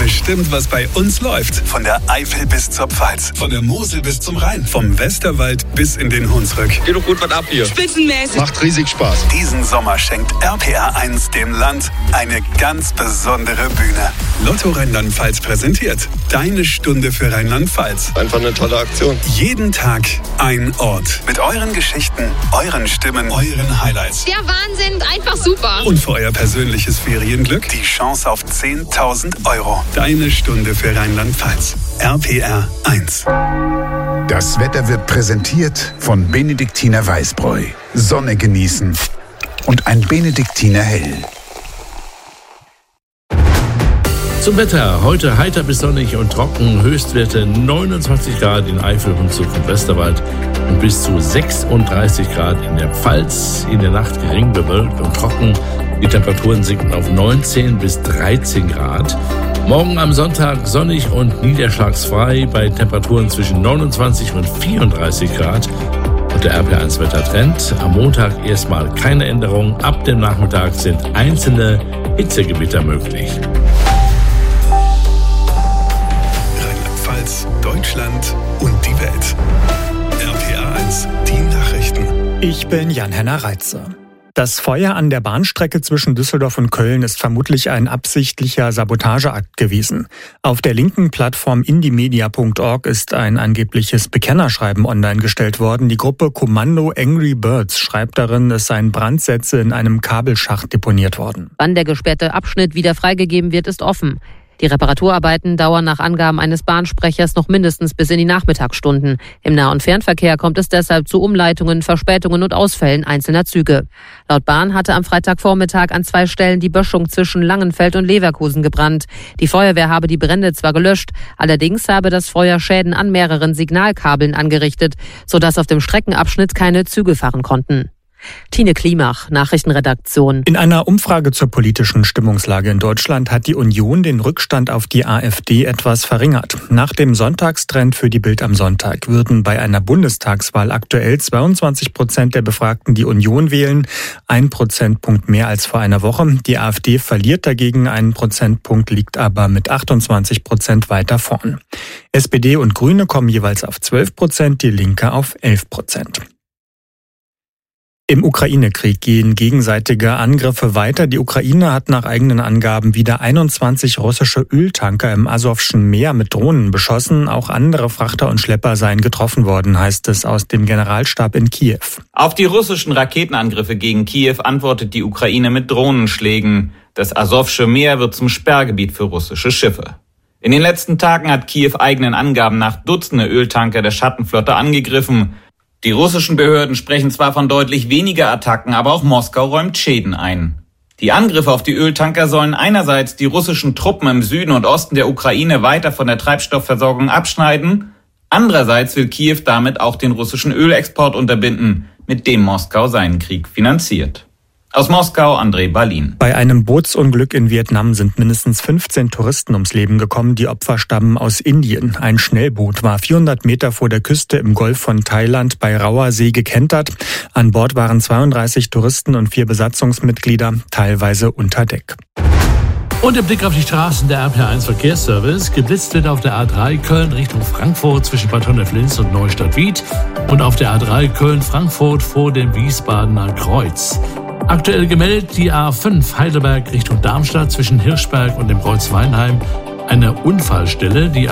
bestimmt, was bei uns läuft. Von der Eifel bis zur Pfalz, von der Mosel bis zum Rhein, vom Westerwald bis in den Hunsrück. Geht doch gut was ab hier. Spitzenmäßig. Macht riesig Spaß. Diesen Sommer schenkt RPR1 dem Land eine ganz besondere Bühne. Lotto Rheinland-Pfalz präsentiert Deine Stunde für Rheinland-Pfalz. Einfach eine tolle Aktion. Jeden Tag ein Ort. Mit euren Geschichten, euren Stimmen, euren Highlights. Der Wahnsinn, einfach super. Und für euer persönliches Ferienglück die Chance auf 10.000 Euro. Deine Stunde für Rheinland-Pfalz. RPR 1. Das Wetter wird präsentiert von Benediktiner Weißbräu. Sonne genießen und ein Benediktiner Hell. Zum Wetter. Heute heiter bis sonnig und trocken. Höchstwerte 29 Grad in Eifel, Hunsrück und Westerwald und bis zu 36 Grad in der Pfalz. In der Nacht gering bewölkt und trocken. Die Temperaturen sinken auf 19 bis 13 Grad. Morgen am Sonntag sonnig und niederschlagsfrei bei Temperaturen zwischen 29 und 34 Grad. Und der RPR1-Wettertrend. Am Montag erstmal keine Änderung. Ab dem Nachmittag sind einzelne Hitzegewitter möglich. Rheinland-Pfalz, Deutschland und die Welt. RPR1, die Nachrichten. Ich bin Jan-Henner Reitze. Das Feuer an der Bahnstrecke zwischen Düsseldorf und Köln ist vermutlich ein absichtlicher Sabotageakt gewesen. Auf der linken Plattform indiemedia.org ist ein angebliches Bekennerschreiben online gestellt worden. Die Gruppe Kommando Angry Birds schreibt darin, es seien Brandsätze in einem Kabelschacht deponiert worden. Wann der gesperrte Abschnitt wieder freigegeben wird, ist offen. Die Reparaturarbeiten dauern nach Angaben eines Bahnsprechers noch mindestens bis in die Nachmittagsstunden. Im Nah- und Fernverkehr kommt es deshalb zu Umleitungen, Verspätungen und Ausfällen einzelner Züge. Laut Bahn hatte am Freitagvormittag an 2 Stellen die Böschung zwischen Langenfeld und Leverkusen gebrannt. Die Feuerwehr habe die Brände zwar gelöscht, allerdings habe das Feuer Schäden an mehreren Signalkabeln angerichtet, sodass auf dem Streckenabschnitt keine Züge fahren konnten. Tine Klimach, Nachrichtenredaktion. In einer Umfrage zur politischen Stimmungslage in Deutschland hat die Union den Rückstand auf die AfD etwas verringert. Nach dem Sonntagstrend für die Bild am Sonntag würden bei einer Bundestagswahl aktuell 22% der Befragten die Union wählen, 1 Prozentpunkt mehr als vor einer Woche. Die AfD verliert dagegen 1 Prozentpunkt, liegt aber mit 28% weiter vorn. SPD und Grüne kommen jeweils auf 12%, die Linke auf 11%. Im Ukraine-Krieg gehen gegenseitige Angriffe weiter. Die Ukraine hat nach eigenen Angaben wieder 21 russische Öltanker im Asowschen Meer mit Drohnen beschossen. Auch andere Frachter und Schlepper seien getroffen worden, heißt es aus dem Generalstab in Kiew. Auf die russischen Raketenangriffe gegen Kiew antwortet die Ukraine mit Drohnenschlägen. Das Asowsche Meer wird zum Sperrgebiet für russische Schiffe. In den letzten Tagen hat Kiew eigenen Angaben nach Dutzende Öltanker der Schattenflotte angegriffen. Die russischen Behörden sprechen zwar von deutlich weniger Attacken, aber auch Moskau räumt Schäden ein. Die Angriffe auf die Öltanker sollen einerseits die russischen Truppen im Süden und Osten der Ukraine weiter von der Treibstoffversorgung abschneiden, andererseits will Kiew damit auch den russischen Ölexport unterbinden, mit dem Moskau seinen Krieg finanziert. Aus Moskau, André Balin. Bei einem Bootsunglück in Vietnam sind mindestens 15 Touristen ums Leben gekommen. Die Opfer stammen aus Indien. Ein Schnellboot war 400 Meter vor der Küste im Golf von Thailand bei Rauer See gekentert. An Bord waren 32 Touristen und 4 Besatzungsmitglieder, teilweise unter Deck. Und der Blick auf die Straßen der RPR1 Verkehrsservice. Geblitzt wird auf der A3 Köln Richtung Frankfurt zwischen Bad Honnef-Linz und Neustadt-Wied und auf der A3 Köln-Frankfurt vor dem Wiesbadener Kreuz. Aktuell gemeldet die A5 Heidelberg Richtung Darmstadt zwischen Hirschberg und dem Kreuz Weinheim. Eine Unfallstelle, die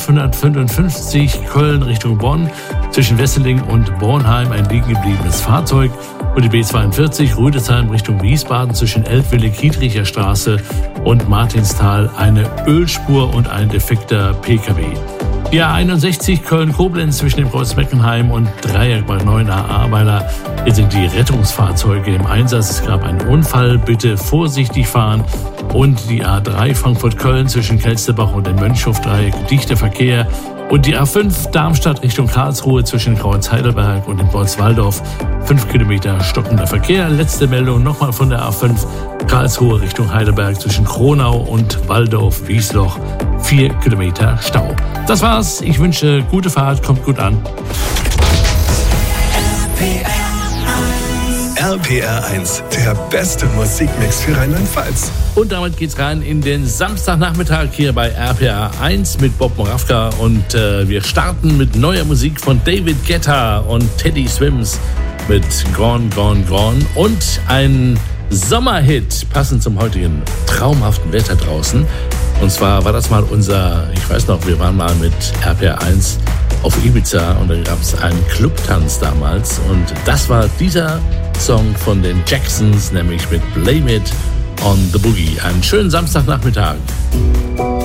A555 Köln Richtung Bonn zwischen Wesseling und Bornheim ein liegen gebliebenes Fahrzeug und die B42 Rüdesheim Richtung Wiesbaden zwischen Eltville-Kiedricher Straße und Martinsthal eine Ölspur und ein defekter PKW. Die A61 Köln-Koblenz zwischen dem Kreuz Meckenheim und Dreieck bei 9a Weiler. Hier sind die Rettungsfahrzeuge im Einsatz. Es gab einen Unfall. Bitte vorsichtig fahren. Und die A3 Frankfurt-Köln zwischen Kelsterbach und dem Mönchhof-Dreieck. Dichter Verkehr. Und die A5 Darmstadt Richtung Karlsruhe zwischen Kreuz Heidelberg und dem Kreuz Walldorf. 5 Kilometer stockender Verkehr. Letzte Meldung nochmal von der A5 Karlsruhe Richtung Heidelberg zwischen Kronau und Walldorf-Wiesloch. 4 Kilometer Stau. Das war's. Ich wünsche gute Fahrt. Kommt gut an. RPR 1, der beste Musikmix für Rheinland-Pfalz. Und damit geht's rein in den Samstagnachmittag hier bei RPR 1 mit Bob Moravka. Und wir starten mit neuer Musik von David Guetta und Teddy Swims mit Gone, Gone, Gone. Und ein Sommerhit, passend zum heutigen traumhaften Wetter draußen. Und zwar war das mal ich weiß noch, wir waren mal mit RPR 1 auf Ibiza und da gab es einen Clubtanz damals. Und das war dieser Song von den Jacksons, nämlich mit Blame It on the Boogie. Einen schönen Samstagnachmittag.